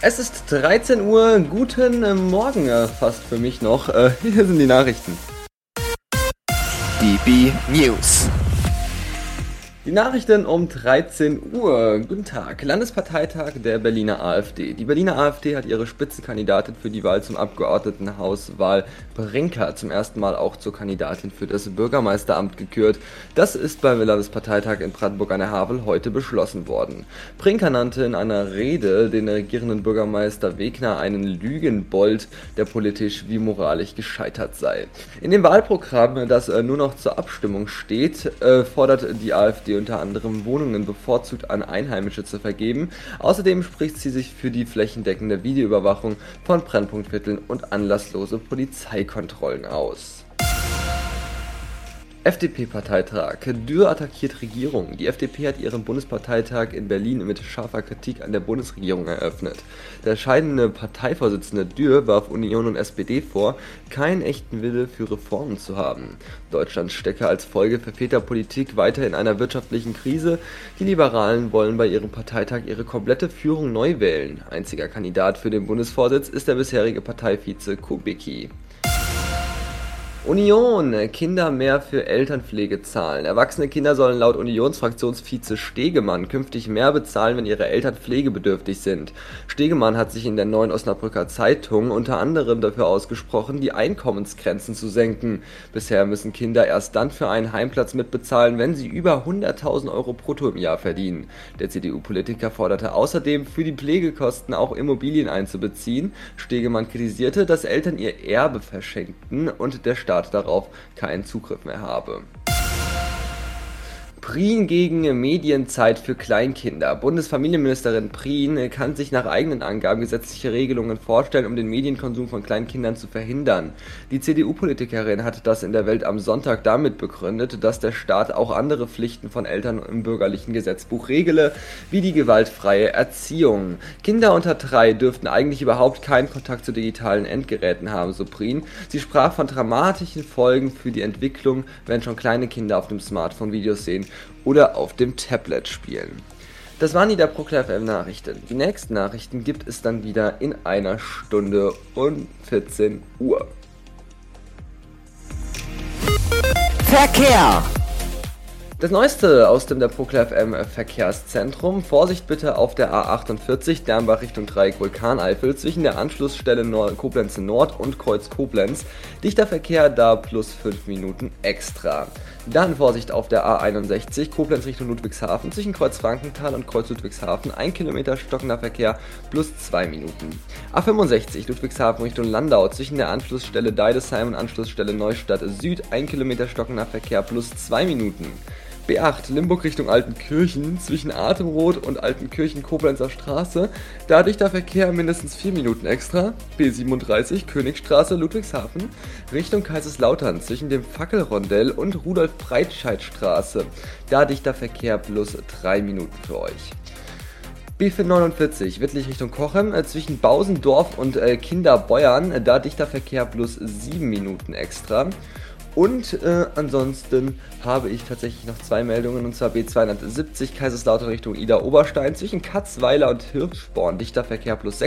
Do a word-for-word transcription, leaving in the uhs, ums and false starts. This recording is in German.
Es ist dreizehn Uhr, guten äh, Morgen äh, fast für mich noch. Äh, hier sind die Nachrichten. D B News. Die Nachrichten um dreizehn Uhr. Guten Tag. Landesparteitag der Berliner AfD. Die Berliner AfD hat ihre Spitzenkandidatin für die Wahl zum Abgeordnetenhaus Wahl Brinker zum ersten Mal auch zur Kandidatin für das Bürgermeisteramt gekürt. Das ist beim Landesparteitag in Brandenburg an der Havel heute beschlossen worden. Brinker nannte in einer Rede den regierenden Bürgermeister Wegner einen Lügenbold, der politisch wie moralisch gescheitert sei. In dem Wahlprogramm, das äh, nur noch zur Abstimmung steht, äh, fordert die AfD unter anderem Wohnungen bevorzugt an Einheimische zu vergeben. Außerdem spricht sie sich für die flächendeckende Videoüberwachung von Brennpunktvierteln und anlasslose Polizeikontrollen aus. F D P-Parteitag. Dürr attackiert Regierung. Die F D P hat ihren Bundesparteitag in Berlin mit scharfer Kritik an der Bundesregierung eröffnet. Der scheidende Parteivorsitzende Dürr warf Union und S P D vor, keinen echten Wille für Reformen zu haben. Deutschland stecke als Folge verfehlter Politik weiter in einer wirtschaftlichen Krise. Die Liberalen wollen bei ihrem Parteitag ihre komplette Führung neu wählen. Einziger Kandidat für den Bundesvorsitz ist der bisherige Parteivize Kubicki. Union, Kinder mehr für Elternpflege zahlen. Erwachsene Kinder sollen laut Unionsfraktionsvize Stegemann künftig mehr bezahlen, wenn ihre Eltern pflegebedürftig sind. Stegemann hat sich in der Neuen Osnabrücker Zeitung unter anderem dafür ausgesprochen, die Einkommensgrenzen zu senken. Bisher müssen Kinder erst dann für einen Heimplatz mitbezahlen, wenn sie über hunderttausend Euro brutto im Jahr verdienen. Der C D U-Politiker forderte außerdem, für die Pflegekosten auch Immobilien einzubeziehen. Stegemann kritisierte, dass Eltern ihr Erbe verschenkten und der Staat darauf keinen Zugriff mehr habe. Prien gegen Medienzeit für Kleinkinder. Bundesfamilienministerin Prien kann sich nach eigenen Angaben gesetzliche Regelungen vorstellen, um den Medienkonsum von Kleinkindern zu verhindern. Die C D U-Politikerin hat das in der Welt am Sonntag damit begründet, dass der Staat auch andere Pflichten von Eltern im bürgerlichen Gesetzbuch regele, wie die gewaltfreie Erziehung. Kinder unter drei dürften eigentlich überhaupt keinen Kontakt zu digitalen Endgeräten haben, so Prien. Sie sprach von dramatischen Folgen für die Entwicklung, wenn schon kleine Kinder auf dem Smartphone Videos sehen oder auf dem Tablet spielen. Das waren die der ProKlar F M Nachrichten. Die nächsten Nachrichten gibt es dann wieder in einer Stunde um vierzehn Uhr. Verkehr. Das Neueste aus dem der ProKlar F M Verkehrszentrum. Vorsicht bitte auf der A achtundvierzig Dernbach Richtung Dreieck Vulkaneifel zwischen der Anschlussstelle Nord Koblenz Nord und Kreuz Koblenz. Dichter Verkehr, da plus fünf Minuten extra. Dann Vorsicht auf der A einundsechzig Koblenz Richtung Ludwigshafen zwischen Kreuz Frankenthal und Kreuz Ludwigshafen. ein Kilometer stockender Verkehr plus zwei Minuten. A fünfundsechzig Ludwigshafen Richtung Landau zwischen der Anschlussstelle Deidesheim und Anschlussstelle Neustadt Süd. ein Kilometer stockender Verkehr plus zwei Minuten. B acht Limburg Richtung Altenkirchen zwischen Atemrot und Altenkirchen Koblenzer Straße, da dichter Verkehr mindestens vier Minuten extra. B siebenunddreißig Königstraße Ludwigshafen Richtung Kaiserslautern zwischen dem Fackelrondell und Rudolf-Breitscheid-Straße, da dichter Verkehr plus drei Minuten für euch. B vierhundertneunundvierzig Wittlich Richtung Cochem äh, zwischen Bausendorf und äh, Kinderbeuern, äh, da dichter Verkehr plus sieben Minuten extra. Und äh, ansonsten habe ich tatsächlich noch zwei Meldungen, und zwar B zweihundertsiebzig Kaiserslautern Richtung Ida Oberstein zwischen Katzweiler und Hirschborn, dichter Verkehr plus